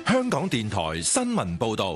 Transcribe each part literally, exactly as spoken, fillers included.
香港電台新聞報道。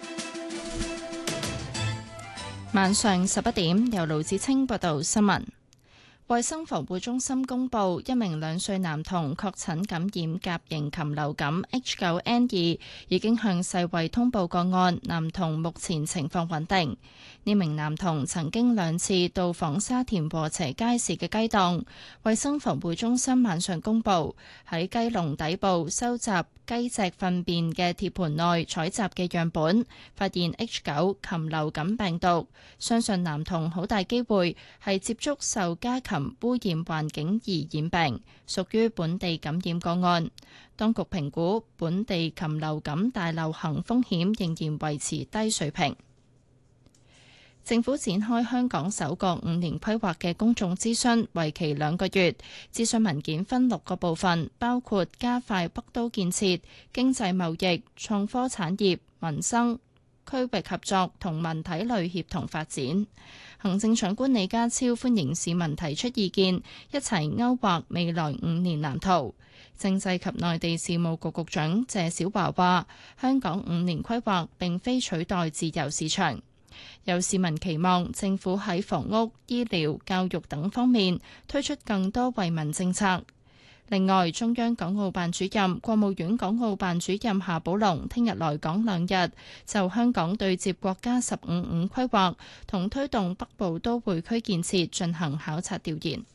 晚上十一點，由盧子清報道新聞。衛生防護中心公布，一名兩歲男童確診感染甲型禽流感 H 九 N 二，已經向世衛通報個案。男童目前情況穩定。呢名男童曾經兩次到訪沙田禾輋街市嘅雞檔。衛生防護中心晚上公布，喺雞籠底部收集雞隻糞便嘅鐵盤內採集嘅樣本，發現 H 九 禽流感病毒，相信男童好大機會係接觸受家禽污染環境而染病，屬於本地感染個案。當局評估本地禽流感大流行風險仍然維持低水平。政府展開香港首個五年規劃嘅公眾諮詢，為期兩個月。諮詢文件分六個部分，包括加快北都建設、經濟貿易、創科產業、民生、區域合作同文體類協同發展。行政長官李家超歡迎市民提出意見，一齊勾畫未來五年藍圖。政制及內地事務局局長謝小華話：香港五年規劃並非取代自由市場。有市民期望政府喺房屋、醫療、教育等方面推出更多惠民政策。另外，中央港澳辦主任、國務院港澳辦主任夏寶龍聽日來港兩日，就香港對接國家十五五規劃同推動北部都會區建設進行考察調研。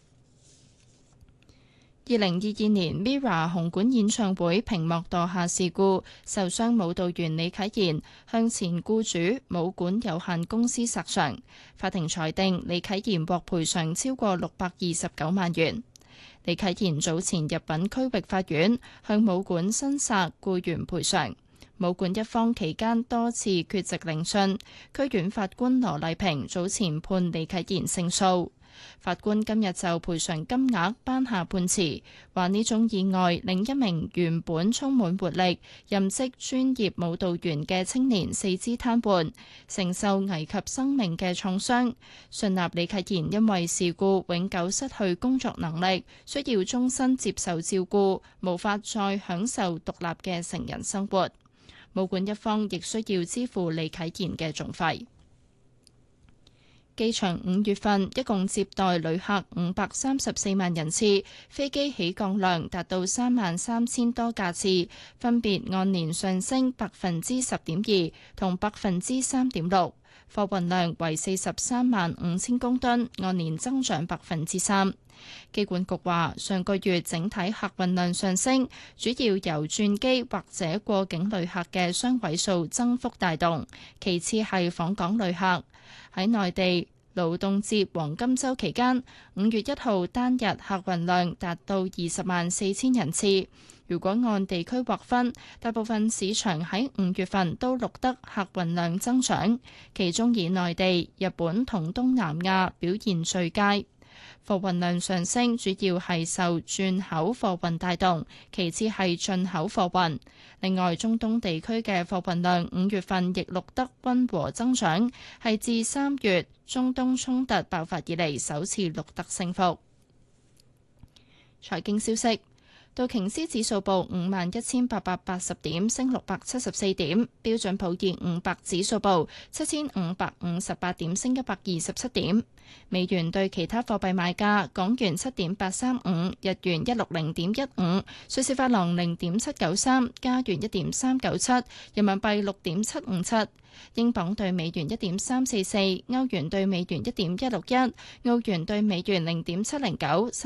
二零二二年 MIRROR 紅館演唱會屏幕墮下事故，受傷舞蹈員李啟賢向前僱主舞館有限公司索償，法庭裁定李啟賢獲賠償超過六百二十九萬元。李啟賢早前入稟區域法院向舞館申索僱員賠償，舞館一方期間多次缺席聆訊，區院法官羅麗萍早前判李啟賢勝訴。法官今日就賠償金額頒下判詞，話呢種意外令一名原本充滿活力、任職專業舞蹈員嘅青年四肢癱瘓，承受危及生命嘅創傷。信納李啟賢因為事故永久失去工作能力，需要終身接受照顧，無法再享受獨立嘅成人生活。舞館一方亦需要支付李啟賢嘅訟費。機場五月份一共接待旅客五百三十四萬人次，飛機起降量達到三萬三千多架次，分別按年上升百分之十點二同百分之三點六，貨運量為四十三萬五千公噸，按年增長百分之三。機管局話，上個月整體客運量上升，主要由轉機或者過境旅客嘅雙位數增幅帶動，其次係訪港旅客。喺內地勞動節黃金週期間，五月一號單日客運量達到二十萬四千人次。如果按地區劃分，大部分市場喺五月份都錄得客運量增長，其中以內地、日本同東南亞表現最佳。貨運量上升主要係受轉口貨運帶動，其次係進口貨運。另外，中東地區嘅貨運量五月份亦錄得溫和增長，係自三月中東衝突爆發以嚟首次錄得升幅。財經消息。道瓊斯指數報五萬一千八百八十點，升六百七十四點。標準普爾五百指數報七千五百五十八點，升一百二十七點。美元對其他貨幣買價：港元七點八三五，日元一六零點一五，瑞士法郎零點七九三，加元一點三九七，人民幣六點七五七，英鎊對美元一點三四四，歐元對美元一點一六一，澳元對美元零點七零九。